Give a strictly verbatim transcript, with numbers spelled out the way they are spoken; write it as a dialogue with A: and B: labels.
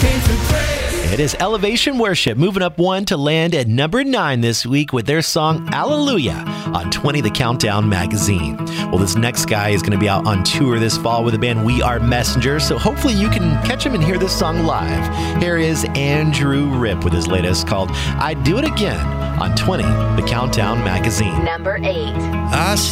A: It is Elevation Worship, moving up one to land at number nine this week with their song Alleluia on twenty The Countdown magazine. Well, this next guy is going to be out on tour this fall with the band We Are Messenger, so hopefully you can catch him and hear this song live. Here is Andrew Ripp with his latest called I'd Do It Again on twenty The Countdown magazine.
B: Number eight.
C: I